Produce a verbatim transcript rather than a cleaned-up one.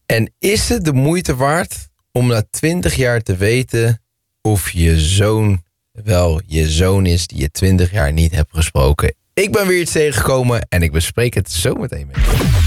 En is het de moeite waard om na twintig jaar te weten of je zoon wel je zoon is die je twintig jaar niet hebt gesproken? Ik ben weer iets tegengekomen en ik bespreek het zo meteen met je.